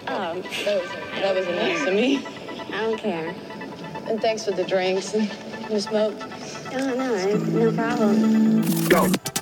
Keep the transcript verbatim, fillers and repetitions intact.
Oh, That was, that was nice of me. I don't care. And thanks for the drinks and the smoke. Oh, no, no problem. Go.